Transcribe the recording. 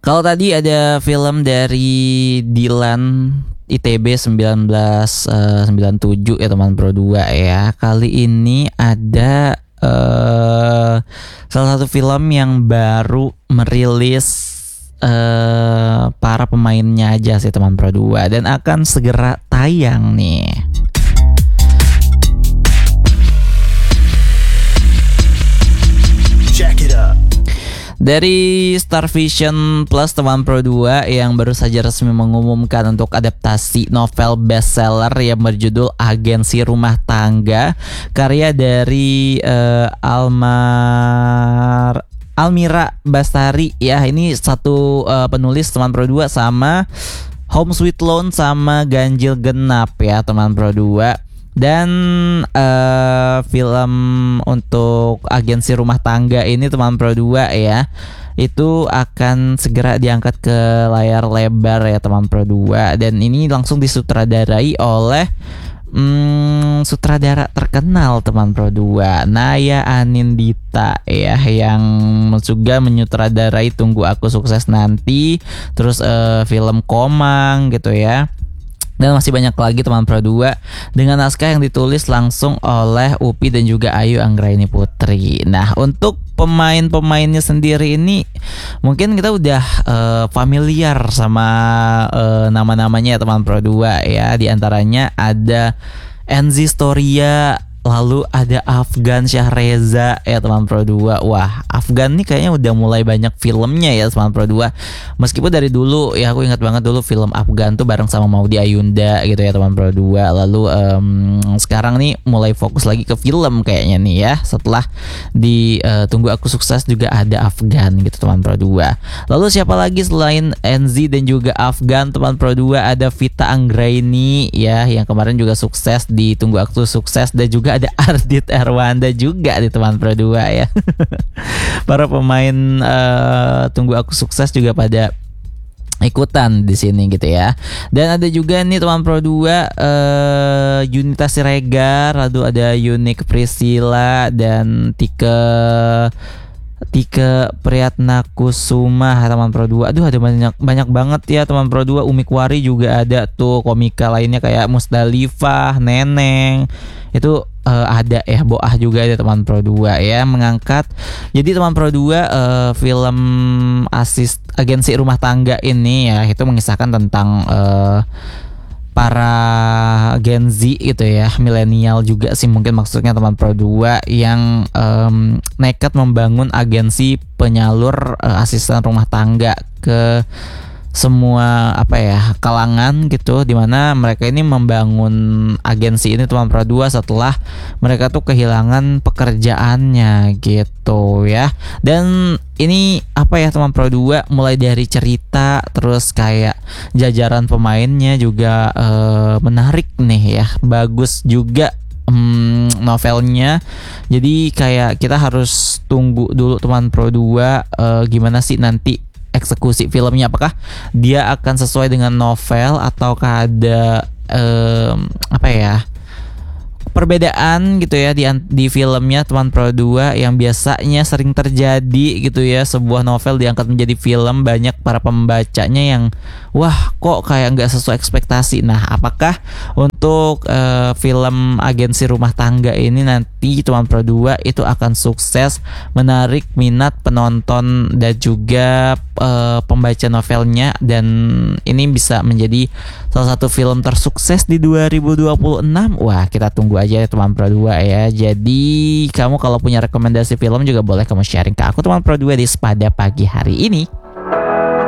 Kalau tadi ada film dari Dilan ITB 1997 ya teman Pro 2 ya. Kali ini ada salah satu film yang baru merilis para pemainnya aja sih teman Pro 2 dan akan segera tayang nih. Check it up. Dari Star Vision Plus teman Pro 2 yang baru saja resmi mengumumkan untuk adaptasi novel bestseller yang berjudul Agensi Rumah Tangga karya dari Almira Bastari ya. Ini satu penulis teman Pro 2 sama Home Sweet Loan sama Ganjil Genap ya teman Pro 2. Dan film untuk Agensi Rumah Tangga ini teman Pro 2 ya, itu akan segera diangkat ke layar lebar ya teman Pro 2. Dan ini langsung disutradarai oleh sutradara terkenal teman Pro 2, Naya Anindita ya, yang juga menyutradarai Tunggu Aku Sukses Nanti, terus film Komang gitu ya. Dan masih banyak lagi teman Pro 2 dengan naskah yang ditulis langsung oleh Upi dan juga Ayu Anggraini Putri. Nah, untuk pemain-pemainnya sendiri ini mungkin kita udah familiar sama nama-namanya ya teman Pro 2 ya. Di antaranya ada Enzi Storia, lalu ada Afgan Syahreza ya teman Pro 2. Wah, Afgan nih kayaknya udah mulai banyak filmnya ya teman Pro 2. Meskipun dari dulu ya, aku ingat banget dulu film Afgan tuh bareng sama Maudy Ayunda gitu ya teman Pro 2. Lalu sekarang nih mulai fokus lagi ke film kayaknya nih ya. Setelah di Tunggu Aku Sukses juga ada Afgan gitu teman Pro 2. Lalu siapa lagi selain Enzi dan juga Afgan teman Pro 2? Ada Vita Anggraini ya, yang kemarin juga sukses di Tunggu Aku Sukses, dan juga ada Ardit Erwanda juga di teman Pro 2 ya. Para pemain Tunggu Aku Sukses juga pada ikutan di sini gitu ya. Dan ada juga nih teman Pro 2 Yunita Siregar, lalu ada Yunik Priscilla dan Tike Priyatnakusuma teman Pro 2. Aduh, ada banyak banget ya teman Pro 2. Umi Kwari juga ada tuh, komika lainnya kayak Musdalifah, Neneng. Itu ada ya, Boah juga ada teman Pro 2 ya, mengangkat. Jadi teman Pro 2 film Agensi Rumah Tangga ini ya, itu mengisahkan tentang para Gen Z gitu ya, milenial juga sih mungkin maksudnya teman Pro 2, yang nekat membangun agensi penyalur asisten rumah tangga ke semua kalangan gitu, dimana mereka ini membangun agensi ini teman Pro 2 setelah mereka tuh kehilangan pekerjaannya gitu ya. Dan ini teman Pro 2 mulai dari cerita, terus kayak jajaran pemainnya juga menarik nih ya, bagus juga novelnya. Jadi kayak kita harus tunggu dulu teman Pro 2 gimana sih nanti eksekusi filmnya, apakah dia akan sesuai dengan novel ataukah ada perbedaan gitu ya di filmnya teman Pro 2, yang biasanya sering terjadi gitu ya, sebuah novel diangkat menjadi film, banyak para pembacanya yang wah kok kayak nggak sesuai ekspektasi. Nah, apakah untuk film Agensi Rumah Tangga ini nanti teman Pro 2 itu akan sukses menarik minat penonton dan juga pembaca novelnya, dan ini bisa menjadi salah satu film tersukses di 2026? Wah, kita tunggu aja ya teman Pro 2 ya. Jadi kamu kalau punya rekomendasi film juga boleh kamu sharing ke aku teman Pro 2 di Sepada Pagi hari ini.